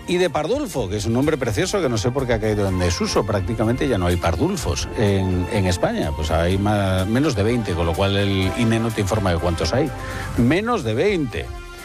Y de Pardulfo, que es un nombre precioso que no sé por qué ha caído en desuso. Prácticamente ya no hay Pardulfos en España. Pues hay menos de 20, con lo cual el INE no te informa de cuántos hay. Menos de 20.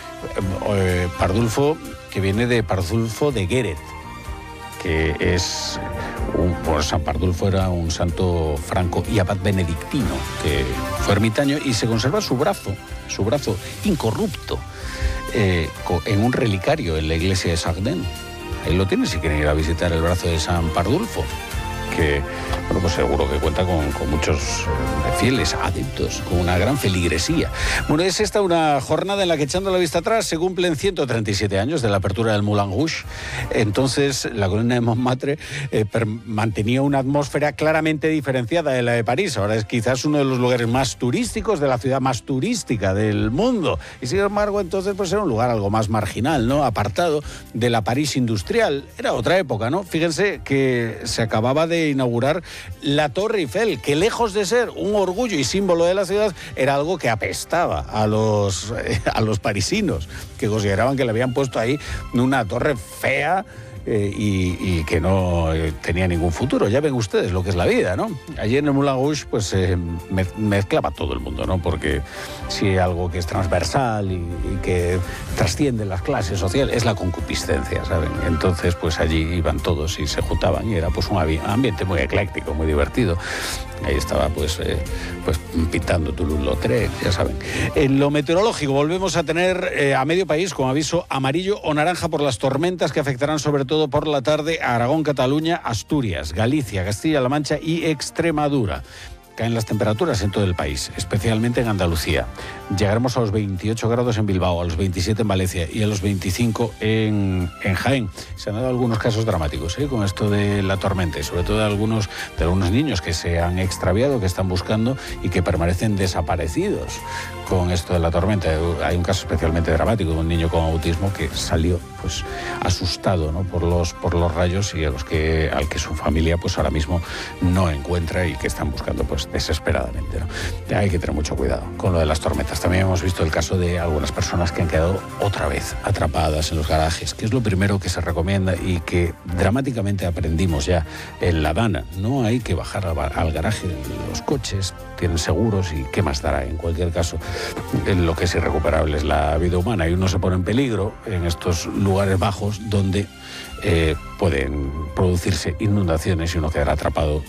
Pardulfo, que viene de Pardulfo de Guéret, que es... San Pardulfo era un santo franco y abad benedictino, que fue ermitaño y se conserva su brazo incorrupto, en un relicario en la iglesia de Sardén. Ahí lo tienen si quieren ir a visitar el brazo de San Pardulfo, que bueno, pues seguro que cuenta con muchos fieles adeptos, con una gran feligresía. Bueno, es esta una jornada en la que, echando la vista atrás, se cumplen 137 años de la apertura del Moulin Rouge. Entonces, la colina de Montmartre mantenía una atmósfera claramente diferenciada de la de París. Ahora es quizás uno de los lugares más turísticos, de la ciudad más turística del mundo. Y sin embargo, entonces, pues era un lugar algo más marginal, ¿no? Apartado de la París industrial. Era otra época, ¿no? Fíjense que se acababa de inaugurar la Torre Eiffel, que lejos de ser un orgullo y símbolo de la ciudad, era algo que apestaba a los parisinos, que consideraban que le habían puesto ahí una torre fea y que no tenía ningún futuro. Ya ven ustedes lo que es la vida, ¿no? Allí en el Moulin Rouge pues mezclaba todo el mundo, ¿no? Porque si hay algo que es transversal y que trasciende las clases sociales, es la concupiscencia, ¿saben? Entonces pues allí iban todos y se juntaban y era pues un ambiente muy ecléctico, muy divertido. Ahí estaba pues pintando Toulouse-Lautrec, ya saben. En lo meteorológico volvemos a tener a medio país con aviso amarillo o naranja por las tormentas que afectarán sobre todo por la tarde a Aragón, Cataluña, Asturias, Galicia, Castilla-La Mancha y Extremadura. Caen las temperaturas en todo el país, especialmente en Andalucía. Llegaremos a los 28 grados en Bilbao, a los 27 en Valencia y a los 25 en Jaén. Se han dado algunos casos dramáticos con esto de la tormenta y sobre todo de algunos niños que se han extraviado, que están buscando y que permanecen desaparecidos con esto de la tormenta. Hay un caso especialmente dramático de un niño con autismo que salió pues asustado, ¿no? por los rayos y al que su familia pues ahora mismo no encuentra y que están buscando pues desesperadamente, ¿no? Hay que tener mucho cuidado con lo de las tormentas. También hemos visto el caso de algunas personas que han quedado otra vez atrapadas en los garajes, que es lo primero que se recomienda y que dramáticamente aprendimos ya en La Habana. No hay que bajar al garaje, los coches tienen seguros y qué más dará. En cualquier caso, lo que es irrecuperable es la vida humana y uno se pone en peligro en estos lugares bajos donde pueden producirse inundaciones y uno quedará atrapado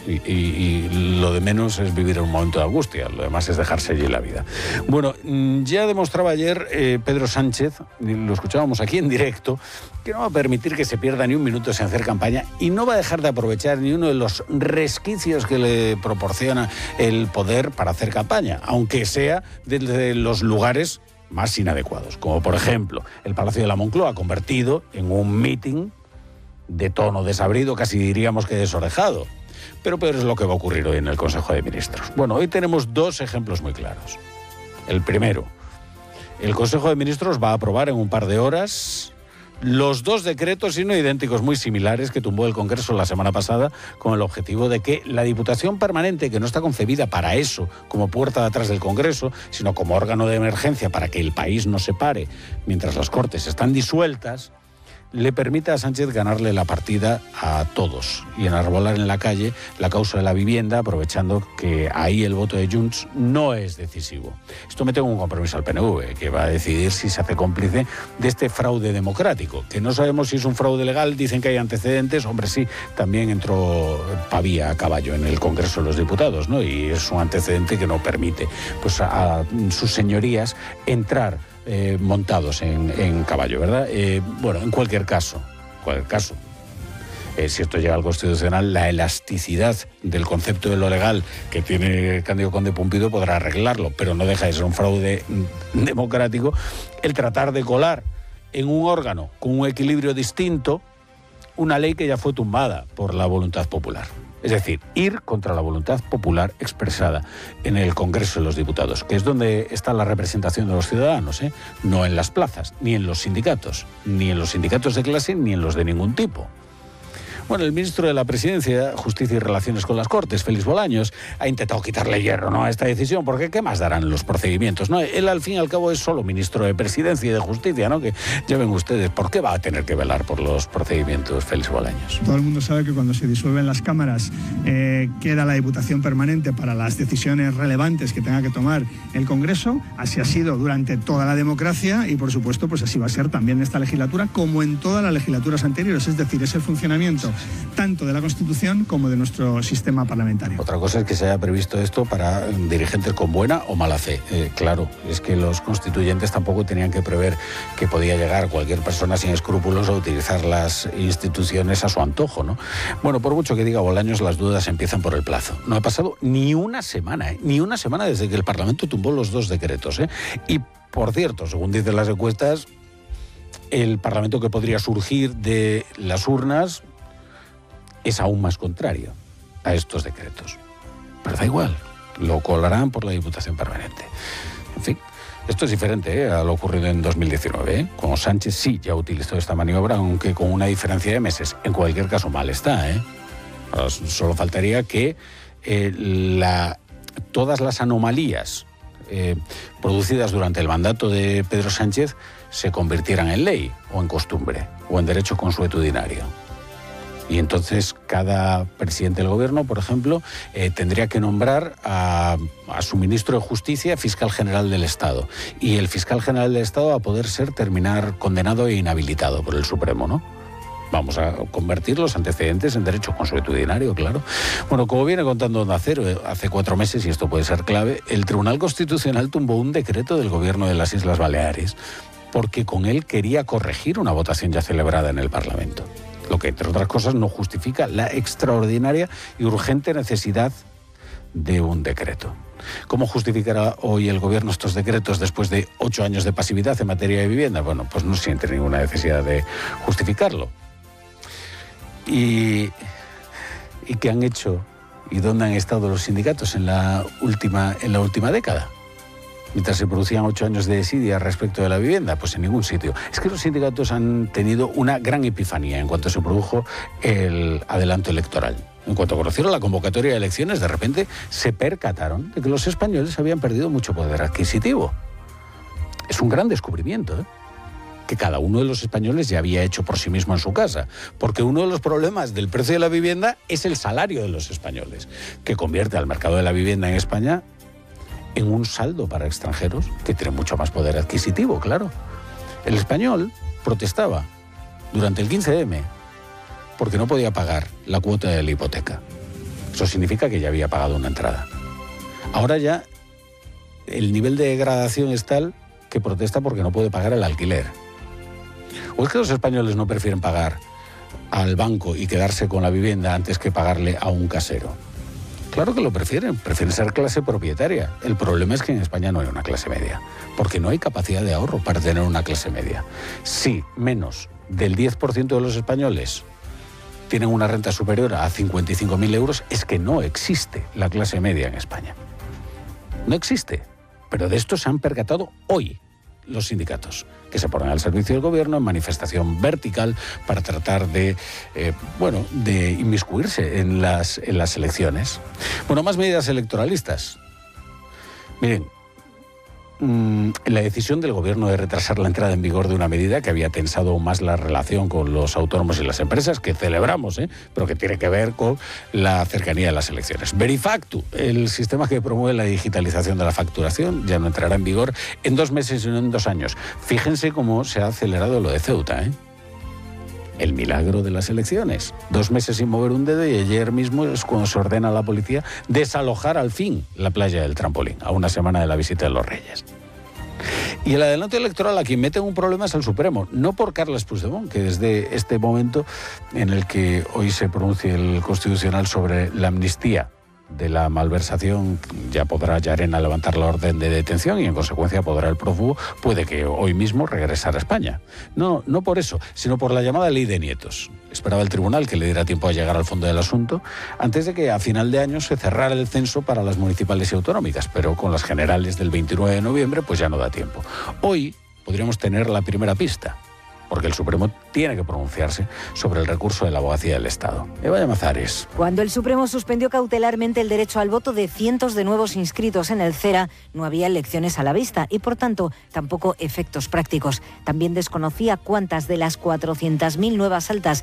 y lo de menos es vivir en un momento de angustia, lo demás es dejarse allí la vida. Bueno, ya demostraba ayer Pedro Sánchez, lo escuchábamos aquí en directo, que no va a permitir que se pierda ni un minuto sin hacer campaña y no va a dejar de aprovechar ni uno de los resquicios que le proporciona el poder para hacer campaña, aunque sea desde los lugares más inadecuados, como por ejemplo el Palacio de la Moncloa, convertido en un meeting de tono desabrido, casi diríamos que desorejado. Pero peor es lo que va a ocurrir hoy en el Consejo de Ministros. Bueno, hoy tenemos dos ejemplos muy claros. El primero, el Consejo de Ministros va a aprobar en un par de horas los dos decretos, y no idénticos, muy similares, que tumbó el Congreso la semana pasada, con el objetivo de que la Diputación Permanente, que no está concebida para eso, como puerta de atrás del Congreso, sino como órgano de emergencia para que el país no se pare mientras las Cortes están disueltas, le permite a Sánchez ganarle la partida a todos y enarbolar en la calle la causa de la vivienda, aprovechando que ahí el voto de Junts no es decisivo. Esto mete un compromiso al PNV, que va a decidir si se hace cómplice de este fraude democrático, que no sabemos si es un fraude legal, dicen que hay antecedentes. Hombre, sí, también entró Pavía a caballo en el Congreso de los Diputados, ¿no? Y es un antecedente que no permite pues a sus señorías entrar montados en caballo, ¿verdad? Bueno, en cualquier caso, si esto llega al Constitucional, la elasticidad del concepto de lo legal que tiene Cándido Conde Pumpido podrá arreglarlo, pero no deja de ser un fraude democrático el tratar de colar en un órgano con un equilibrio distinto una ley que ya fue tumbada por la voluntad popular. Es decir, ir contra la voluntad popular expresada en el Congreso de los Diputados, que es donde está la representación de los ciudadanos, no en las plazas, ni en los sindicatos de clase, ni en los de ningún tipo. Bueno, el ministro de la Presidencia, Justicia y Relaciones con las Cortes, Félix Bolaños, ha intentado quitarle hierro, ¿no?, a esta decisión, porque ¿qué más darán los procedimientos, ¿no? Él, al fin y al cabo, es solo ministro de Presidencia y de Justicia, ¿no? Que ya ven ustedes, ¿por qué va a tener que velar por los procedimientos Félix Bolaños? Todo el mundo sabe que cuando se disuelven las cámaras queda la Diputación Permanente para las decisiones relevantes que tenga que tomar el Congreso. Así ha sido durante toda la democracia y, por supuesto, pues así va a ser también en esta legislatura, como en todas las legislaturas anteriores. Es decir, es el funcionamiento tanto de la Constitución como de nuestro sistema parlamentario. Otra cosa es que se haya previsto esto para dirigentes con buena o mala fe. Claro, es que los constituyentes tampoco tenían que prever que podía llegar cualquier persona sin escrúpulos a utilizar las instituciones a su antojo, ¿no? Bueno, por mucho que diga Bolaños, las dudas empiezan por el plazo. No ha pasado ni una semana, ni una semana desde que el Parlamento tumbó los 2 decretos, ¿eh? Y, por cierto, según dicen las encuestas, el Parlamento que podría surgir de las urnas es aún más contrario a estos decretos. Pero da igual, lo colarán por la Diputación Permanente. En fin, esto es diferente a lo ocurrido en 2019, ¿eh? Cuando Sánchez sí ya utilizó esta maniobra, aunque con una diferencia de meses. En cualquier caso, mal está, ¿eh? Solo faltaría que todas las anomalías producidas durante el mandato de Pedro Sánchez se convirtieran en ley o en costumbre o en derecho consuetudinario. Y entonces cada presidente del gobierno, por ejemplo, tendría que nombrar a su ministro de Justicia fiscal general del Estado. Y el fiscal general del Estado va a poder terminar condenado e inhabilitado por el Supremo, ¿no? Vamos a convertir los antecedentes en derecho consuetudinario, claro. Bueno, como viene contando Onda Cero, hace 4 meses, y esto puede ser clave, el Tribunal Constitucional tumbó un decreto del gobierno de las Islas Baleares porque con él quería corregir una votación ya celebrada en el Parlamento. Lo que, entre otras cosas, no justifica la extraordinaria y urgente necesidad de un decreto. ¿Cómo justificará hoy el gobierno estos decretos después de 8 años de pasividad en materia de vivienda? Bueno, pues no siente ninguna necesidad de justificarlo. ¿Y qué han hecho y dónde han estado los sindicatos en la última década? Mientras se producían 8 años de desidia respecto de la vivienda, pues en ningún sitio. Es que los sindicatos han tenido una gran epifanía en cuanto se produjo el adelanto electoral. En cuanto conocieron la convocatoria de elecciones, de repente se percataron de que los españoles habían perdido mucho poder adquisitivo. Es un gran descubrimiento, ¿eh?, que cada uno de los españoles ya había hecho por sí mismo en su casa, porque uno de los problemas del precio de la vivienda es el salario de los españoles, que convierte al mercado de la vivienda en España en un saldo para extranjeros que tienen mucho más poder adquisitivo, claro. El español protestaba durante el 15M porque no podía pagar la cuota de la hipoteca. Eso significa que ya había pagado una entrada. Ahora ya el nivel de degradación es tal que protesta porque no puede pagar el alquiler. ¿O es que los españoles no prefieren pagar al banco y quedarse con la vivienda antes que pagarle a un casero? Claro que lo prefieren ser clase propietaria. El problema es que en España no hay una clase media, porque no hay capacidad de ahorro para tener una clase media. Si menos del 10% de los españoles tienen una renta superior a 55.000 euros, es que no existe la clase media en España. No existe. Pero de esto se han percatado hoy los sindicatos, que se ponen al servicio del gobierno en manifestación vertical para tratar de inmiscuirse en las elecciones. Bueno, más medidas electoralistas. Miren, la decisión del gobierno de retrasar la entrada en vigor de una medida que había tensado aún más la relación con los autónomos y las empresas, que celebramos, pero que tiene que ver con la cercanía de las elecciones. Verifactu, el sistema que promueve la digitalización de la facturación, ya no entrará en vigor en 2 meses, sino en 2 años. Fíjense cómo se ha acelerado lo de Ceuta, El milagro de las elecciones. 2 meses sin mover un dedo y ayer mismo es cuando se ordena a la policía desalojar al fin la playa del Trampolín, a una semana de la visita de los Reyes. Y el adelanto electoral a quien mete un problema es al Supremo, no por Carles Puigdemont, que desde este momento en el que hoy se pronuncie el Constitucional sobre la amnistía de la malversación, ya podrá Llarena levantar la orden de detención y en consecuencia podrá el prófugo, puede que hoy mismo regresar a España. No por eso, sino por la llamada ley de nietos. Esperaba el tribunal que le diera tiempo a llegar al fondo del asunto antes de que a final de año se cerrara el censo para las municipales y autonómicas, pero con las generales del 29 de noviembre pues ya no da tiempo. Hoy podríamos tener la primera pista. porque el Supremo tiene que pronunciarse sobre el recurso de la Abogacía del Estado. Eva Llamazares. Cuando el Supremo suspendió cautelarmente el derecho al voto de cientos de nuevos inscritos en el CERA, no había elecciones a la vista y, por tanto, tampoco efectos prácticos. También desconocía cuántas de las 400.000 nuevas altas